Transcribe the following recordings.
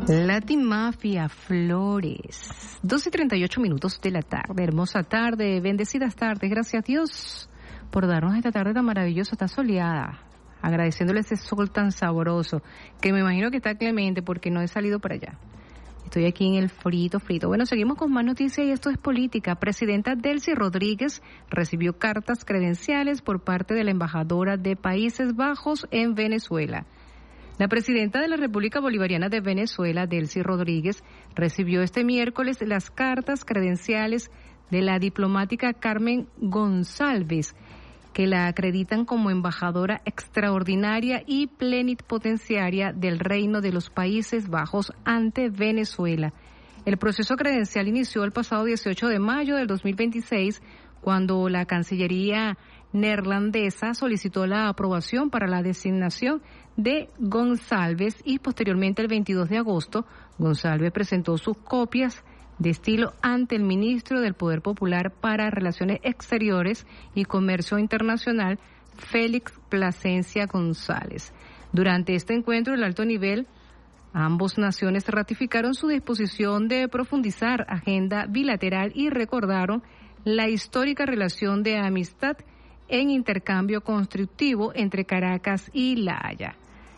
Latin Mafia Flores, 12:38 de la tarde, hermosa tarde, bendecidas tardes, gracias a Dios por darnos esta tarde tan maravillosa, tan soleada, agradeciéndole ese sol tan sabroso, que me imagino que está clemente porque no he salido para allá. Estoy aquí en el frito. Bueno, seguimos con más noticias y esto es política. Presidenta Delcy Rodríguez recibió cartas credenciales por parte de la embajadora de Países Bajos en Venezuela. La presidenta de la República Bolivariana de Venezuela, Delcy Rodríguez, recibió este miércoles las cartas credenciales de la diplomática Carmen González, que la acreditan como embajadora extraordinaria y plenipotenciaria del Reino de los Países Bajos ante Venezuela. El proceso credencial inició el pasado 18 de mayo del 2026, cuando la Cancillería neerlandesa solicitó la aprobación para la designación de González y posteriormente el 22 de agosto, González presentó sus copias de estilo ante el ministro del Poder Popular para Relaciones Exteriores y Comercio Internacional, Félix Plasencia González. Durante este encuentro de alto nivel, ambas naciones ratificaron su disposición de profundizar agenda bilateral y recordaron la histórica relación de amistad en intercambio constructivo entre Caracas y La Haya.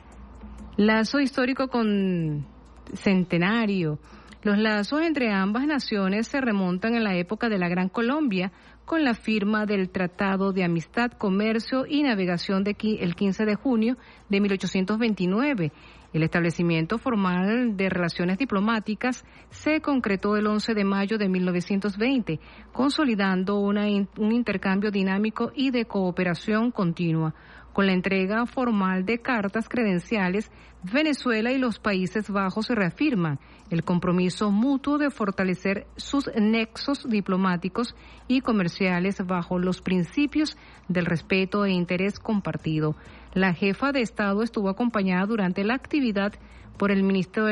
Lazo histórico con centenario. Los lazos entre ambas naciones se remontan a la época de la Gran Colombia, con la firma del Tratado de Amistad, Comercio y Navegación el 15 de junio de 1829. El establecimiento formal de relaciones diplomáticas se concretó el 11 de mayo de 1920, consolidando un intercambio dinámico y de cooperación continua. Con la entrega formal de cartas credenciales, Venezuela y los Países Bajos reafirman el compromiso mutuo de fortalecer sus nexos diplomáticos y comerciales bajo los principios del respeto e interés compartido. La jefa de Estado estuvo acompañada durante la actividad por el ministro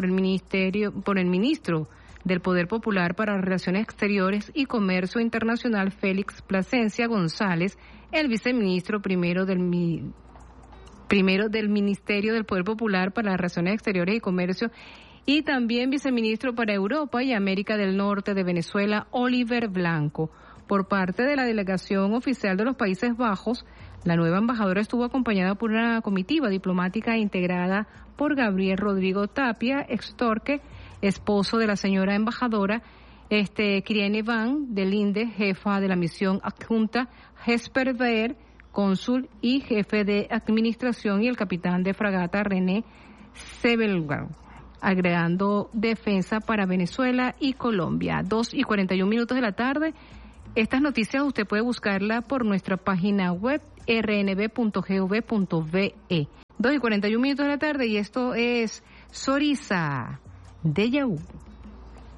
del Poder Popular para Relaciones Exteriores y Comercio Internacional, Félix Plasencia González, el viceministro primero del Ministerio del Poder Popular para las Relaciones Exteriores y Comercio y también viceministro para Europa y América del Norte de Venezuela, Oliver Blanco. Por parte de la delegación oficial de los Países Bajos, la nueva embajadora estuvo acompañada por una comitiva diplomática integrada por Gabriel Rodrigo Tapia, extorque, esposo de la señora embajadora, Kiriene Van del INDE, jefa de la misión adjunta, Jesper Ver, cónsul y jefe de administración, y el capitán de fragata René Sebelgan, agregando defensa para Venezuela y Colombia. 2:41 de la tarde. Estas noticias usted puede buscarla por nuestra página web rnb.gov.ve. 2:41 de la tarde y esto es Soriza de Yahoo.